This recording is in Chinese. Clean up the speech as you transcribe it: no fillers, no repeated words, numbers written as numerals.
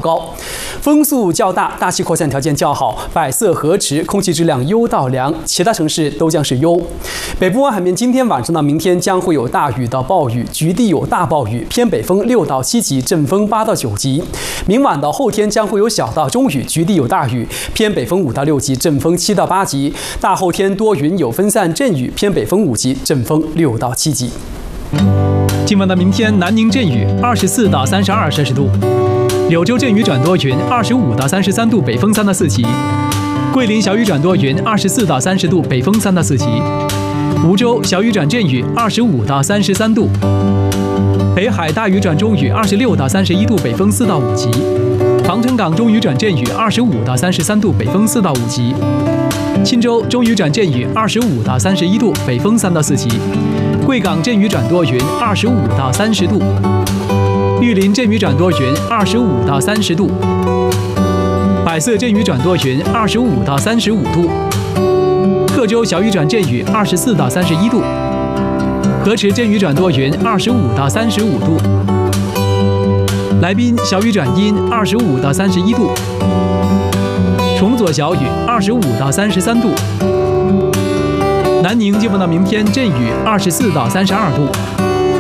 高。风速较大，大气扩散条件较好，百色和驰，空气质量优到良，其他城市都将是优。北部湾海面今天晚上到明天将会有大雨到暴雨，局地有大暴雨，偏北风6到7级，阵风8到9级。明晚到后天将会有小到中雨，局地有大雨，偏北风5到6级，阵风7到8级。大后天多云有分散阵雨，偏北风5级，阵风6到7级。 今晚到明天，南宁阵雨24到32摄氏度，柳州阵雨转多云25到33度，北风3到4级；桂林小雨转多云24到30度，北风3到4级；梧州小雨转阵雨25到33度；北海大雨转中雨26到31度，北风4到5级；防城港中雨转阵雨25到33度，北风4到5级；钦州中雨转阵雨25到31度，北风3到4级；贵港阵雨转多云25到30度；玉林阵雨转多云25到30度；百色阵雨转多云25到35度；贺州小雨转阵雨24到31度；河池阵雨转多云25到35度；来宾小雨转阴25到31度；崇左小雨25到33度；南宁今晚到明天阵雨24到32度。